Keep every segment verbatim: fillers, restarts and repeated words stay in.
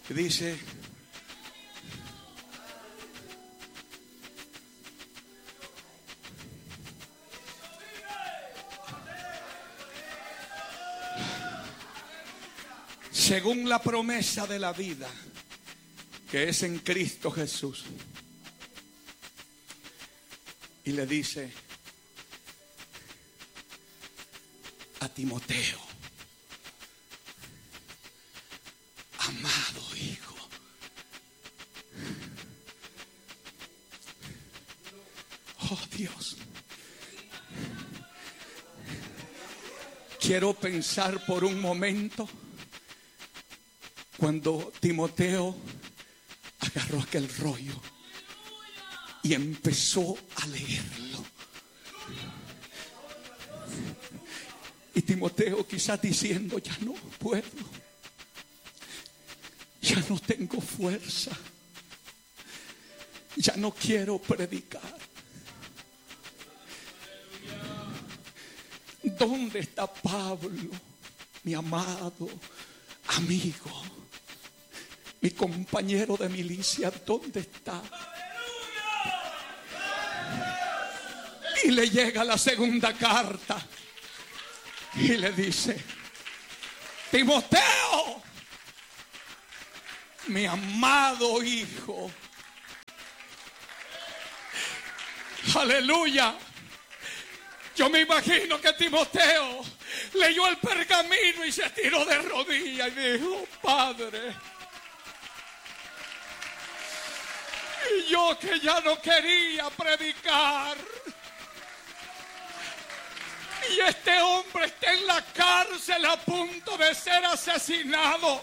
Dice: según la promesa de la vida que es en Cristo Jesús. Y le dice a Timoteo: amado hijo, oh Dios, quiero pensar por un momento cuando Timoteo agarró aquel rollo y empezó a leerlo. Y Timoteo quizás diciendo: ya no puedo, ya no tengo fuerza, ya no quiero predicar. ¿Dónde está Pablo, mi amado amigo, mi compañero de milicia? ¿Dónde está? Y le llega la segunda carta y le dice: Timoteo, mi amado hijo. Aleluya. Yo me imagino que Timoteo leyó el pergamino y se tiró de rodillas y dijo: Padre, y yo que ya no quería predicar, y este hombre está en la cárcel a punto de ser asesinado,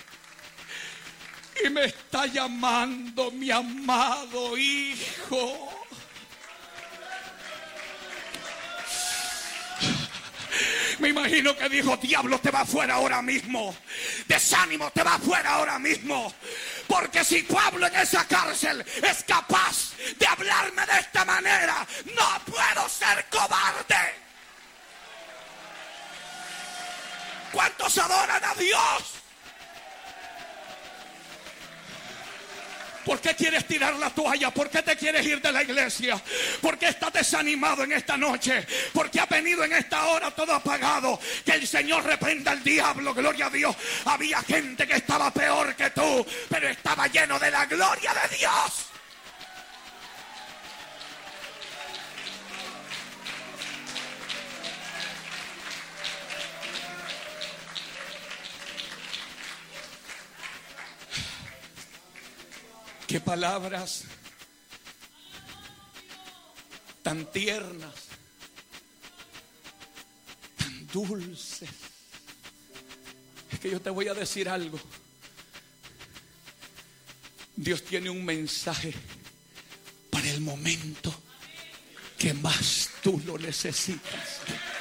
y me está llamando mi amado hijo. Me imagino que dijo: diablo, te va fuera ahora mismo, desánimo, te va fuera ahora mismo. Porque si Pablo en esa cárcel es capaz de hablarme de esta manera, no puedo ser cobarde. ¿Cuántos adoran a Dios? ¿Por qué quieres tirar la toalla? ¿Por qué te quieres ir de la iglesia? ¿Por qué estás desanimado en esta noche? ¿Por qué has venido en esta hora todo apagado? Que el Señor reprenda al diablo, gloria a Dios. Había gente que estaba peor que tú, pero estaba lleno de la gloria de Dios. Qué palabras tan tiernas, tan dulces. Es que yo te voy a decir algo. Dios tiene un mensaje para el momento que más tú lo necesitas.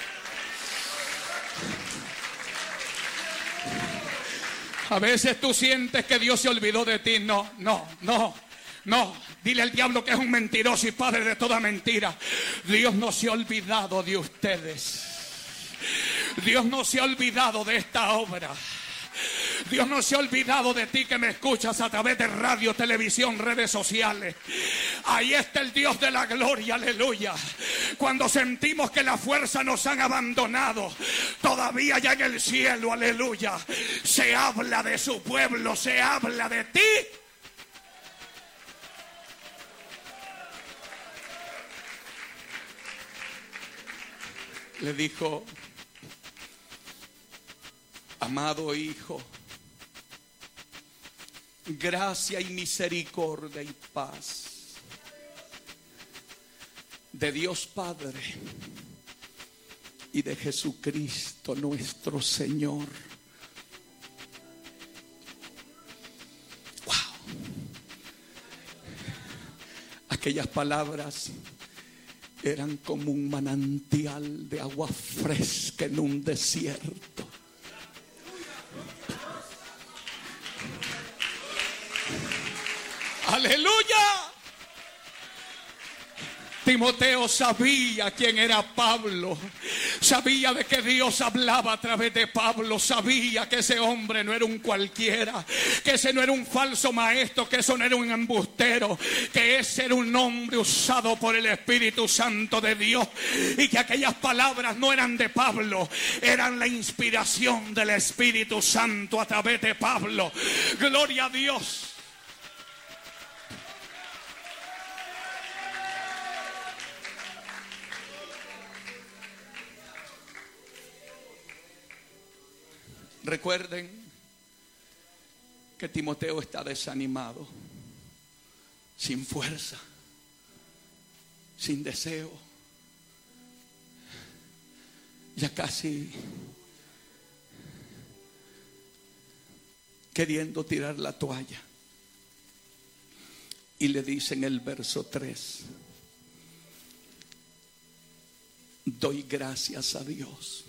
A veces tú sientes que Dios se olvidó de ti. No, no, no, no. Dile al diablo que es un mentiroso y padre de toda mentira. Dios no se ha olvidado de ustedes. Dios no se ha olvidado de esta obra. Dios no se ha olvidado de ti que me escuchas a través de radio, televisión, redes sociales. Ahí está el Dios de la gloria, aleluya. Cuando sentimos que las fuerzas nos han abandonado, todavía ya en el cielo, aleluya, se habla de su pueblo, se habla de ti. Le dijo: amado hijo, gracia y misericordia y paz de Dios Padre y de Jesucristo nuestro Señor. Wow. Aquellas palabras eran como un manantial de agua fresca en un desierto. ¡Aleluya! Timoteo sabía quién era Pablo, Sabía de que Dios hablaba a través de Pablo. Sabía que ese hombre no era un cualquiera, que ese no era un falso maestro, que eso no era un embustero, que ese era un hombre usado por el Espíritu Santo de Dios, y que aquellas palabras no eran de Pablo, eran la inspiración del Espíritu Santo a través de Pablo. Gloria a Dios. Recuerden que Timoteo está desanimado, sin fuerza, sin deseo, ya casi queriendo tirar la toalla. Y le dice en el verso tres: doy gracias a Dios.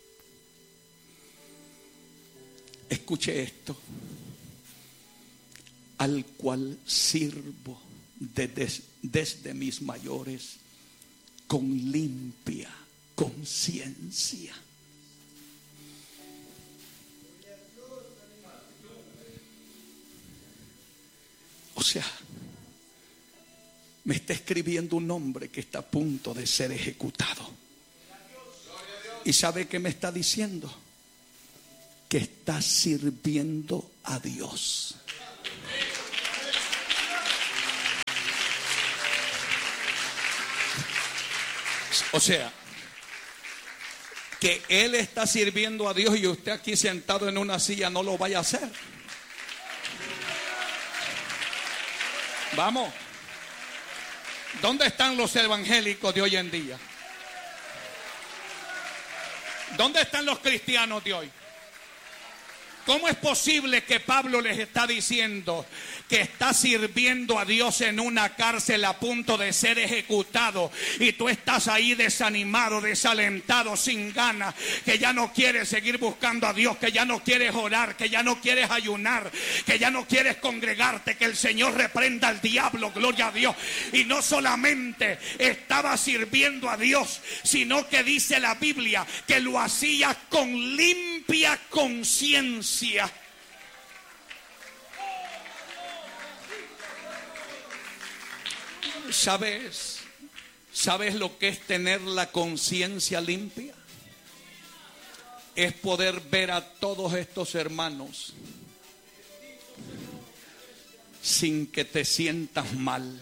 Escuche esto: al cual sirvo desde, desde mis mayores con limpia conciencia. O sea, me está escribiendo un hombre que está a punto de ser ejecutado. ¿Y sabe qué me está diciendo? Que está sirviendo a Dios. O sea, que él está sirviendo a Dios y usted aquí sentado en una silla no lo vaya a hacer. Vamos. ¿Dónde están los evangélicos de hoy en día? ¿Dónde están los cristianos de hoy? ¿Cómo es posible que Pablo les está diciendo que está sirviendo a Dios en una cárcel a punto de ser ejecutado, y tú estás ahí desanimado, desalentado, sin ganas, que ya no quieres seguir buscando a Dios, que ya no quieres orar, que ya no quieres ayunar, que ya no quieres congregarte, que el Señor reprenda al diablo, gloria a Dios? Y no solamente estaba sirviendo a Dios, sino que dice la Biblia que lo hacía con limpia conciencia. ¿Sabes? ¿Sabes lo que es tener la conciencia limpia? Es poder ver a todos estos hermanos sin que te sientas mal.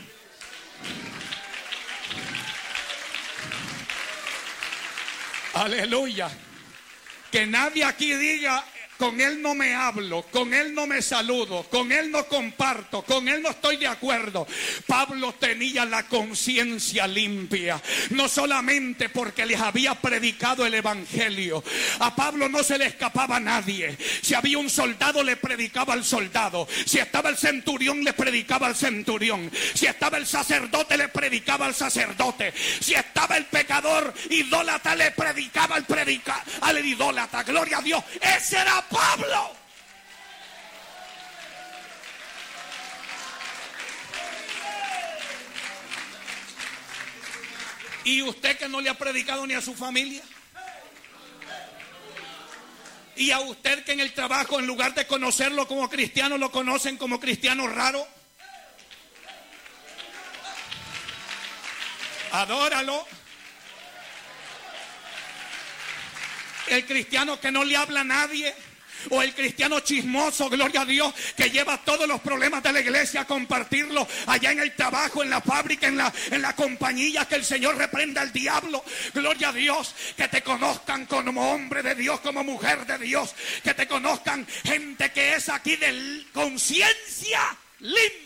Aleluya. Que nadie aquí diga: con él no me hablo, con él no me saludo, con él no comparto, con él no estoy de acuerdo. Pablo tenía la conciencia limpia, no solamente porque les había predicado el evangelio. A Pablo no se le escapaba a nadie. Si había un soldado, le predicaba al soldado. Si estaba el centurión, le predicaba al centurión. Si estaba el sacerdote, le predicaba al sacerdote. Si estaba el pecador idólatra, le predicaba al predica, al idólatra. Gloria a Dios. Ese era Pablo. ¿Y usted que no le ha predicado ni a su familia? ¿Y a usted que en el trabajo, en lugar de conocerlo como cristiano, lo conocen como cristiano raro? Adóralo. El cristiano que no le habla a nadie, o el cristiano chismoso, gloria a Dios, que lleva todos los problemas de la iglesia a compartirlo allá en el trabajo, en la fábrica, en la, en la compañía. Que el Señor reprenda al diablo, gloria a Dios. Que te conozcan como hombre de Dios, como mujer de Dios. Que te conozcan gente que es aquí de conciencia limpia.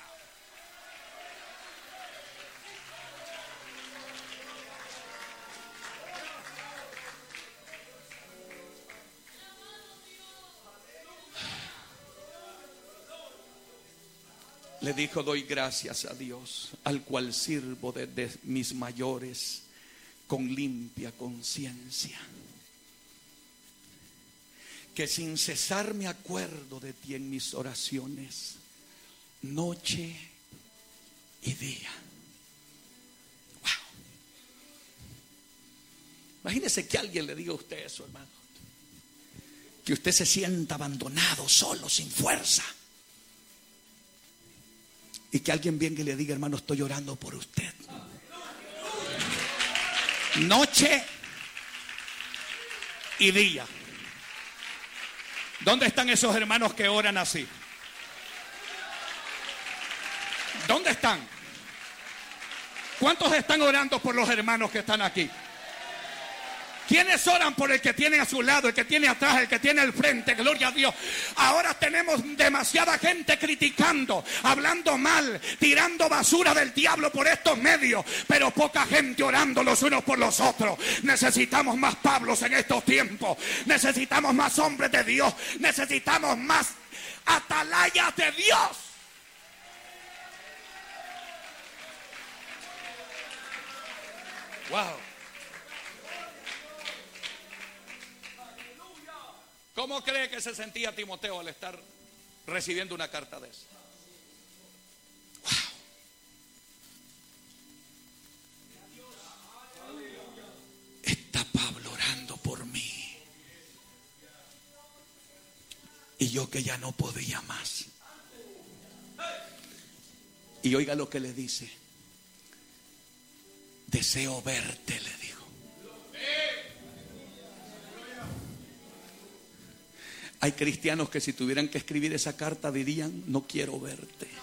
Le dijo: doy gracias a Dios, al cual sirvo desde mis mayores con limpia conciencia, que sin cesar me acuerdo de ti en mis oraciones, noche y día. Wow. Imagínese que alguien le diga a usted eso, hermano. Que usted se sienta abandonado, solo, sin fuerza. Y que alguien venga y le diga, hermano, estoy orando por usted. Noche y día. ¿Dónde están esos hermanos que oran así? ¿Dónde están? ¿Cuántos están orando por los hermanos que están aquí? ¿Quiénes oran por el que tiene a su lado, el que tiene atrás, el que tiene al frente? Gloria a Dios. Ahora tenemos demasiada gente criticando, hablando mal, tirando basura del diablo por estos medios, pero poca gente orando los unos por los otros. Necesitamos más Pablos en estos tiempos. Necesitamos más hombres de Dios. Necesitamos más atalayas de Dios. Wow. ¿Cómo cree que se sentía Timoteo al estar recibiendo una carta de esa? Wow. Está Pablo orando por mí. Y yo que ya no podía más. Y oiga lo que le dice. Deseo verte, le dijo. Hay cristianos que si tuvieran que escribir esa carta dirían, no quiero verte.